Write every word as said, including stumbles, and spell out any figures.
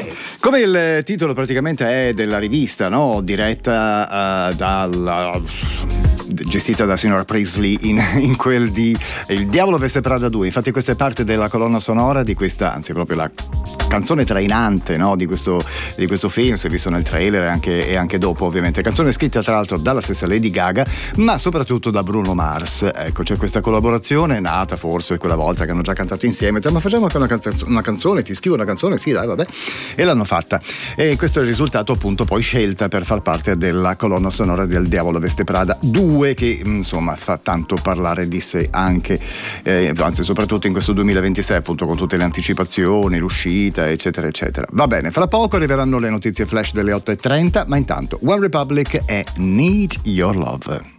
Come il titolo praticamente è della rivista, no? Diretta uh, dal... gestita da signora Priestley in, in quel di Il Diavolo Veste Prada due. Infatti questa è parte della colonna sonora di questa, anzi proprio la canzone trainante, no? di, questo, di questo film, si è visto nel trailer e anche, e anche dopo ovviamente. Canzone scritta tra l'altro dalla stessa Lady Gaga, ma soprattutto da Bruno Mars. Ecco, c'è questa collaborazione nata forse quella volta che hanno già cantato insieme, ma facciamo anche una, canz- una canzone, ti scrivo una canzone, sì dai vabbè, e l'hanno fatta, e questo è il risultato appunto poi scelta per far parte della colonna sonora del Diavolo Veste Prada due, che insomma fa tanto parlare di sé anche, eh, anzi soprattutto in questo duemilaventisei appunto, con tutte le anticipazioni, l'uscita eccetera eccetera. Va bene, fra poco arriveranno le notizie flash delle otto e trenta, ma intanto One Republic e Need Your Love.